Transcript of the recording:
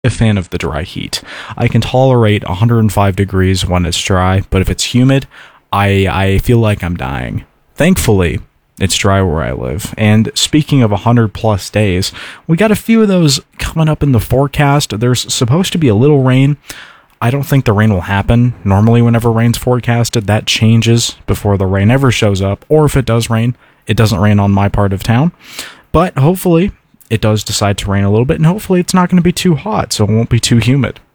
a fan of the dry heat. I can tolerate 105 degrees when it's dry, but if it's humid, I feel like I'm dying. Thankfully, it's dry where I live. And speaking of 100 plus days, we got a few of those coming up in the forecast. There's supposed to be a little rain. I don't think the rain will happen. Normally, whenever rain's forecasted, that changes before the rain ever shows up. Or if it does rain, it doesn't rain on my part of town. But hopefully, it does decide to rain a little bit, and hopefully it's not going to be too hot, so it won't be too humid.